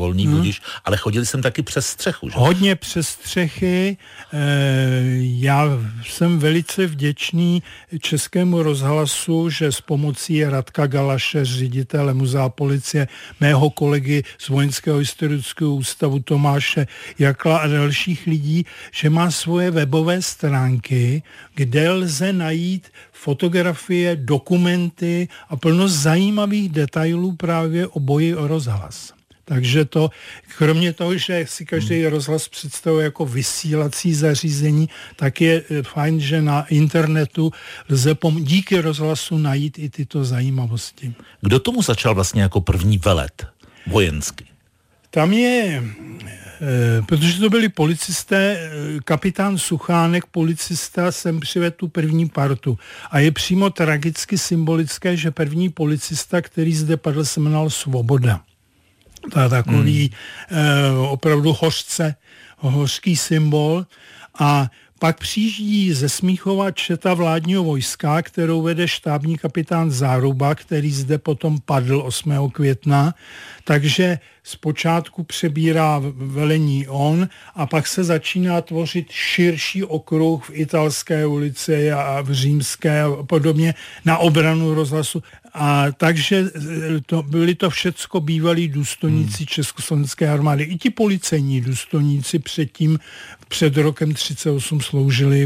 volný budiš, ale chodili jsem taky přes střechu, že? Hodně přes střechy. Já jsem velice vděčný Českému rozhlasu, že s pomocí Radka Galaše, ředitele Muzea policie, mého kolegy z Vojenského historického ústavu Tomáše Jakla a dalších lidí, že má svoje webové stránky, kde lze najít fotografie, dokumenty a plno zajímavých detailů právě o boji o rozhlas. Takže to, kromě toho, že si každý rozhlas představuje jako vysílací zařízení, tak je fajn, že na internetu lze díky rozhlasu najít i tyto zajímavosti. Kdo tomu začal vlastně jako první velet vojenský? Tam je, protože to byli policisté, kapitán Suchánek, policista, sem přivedl tu první partu. A je přímo tragicky symbolické, že první policista, který zde padl, se jmenoval Svoboda. To je takový opravdu hořký symbol. A pak přijíždí ze Smíchova četa vládního vojska, kterou vede štábní kapitán Záruba, který zde potom padl 8. května. Takže zpočátku přebírá velení on a pak se začíná tvořit širší okruh v Italské ulici a v Římské a podobně na obranu rozhlasu. A takže byli to všecko bývalí důstojníci Československé armády. I ti policejní důstojníci před rokem 1938 sloužili